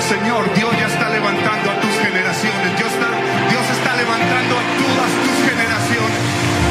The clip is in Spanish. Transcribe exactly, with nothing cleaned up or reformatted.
Señor, Dios ya está levantando a tus generaciones. Dios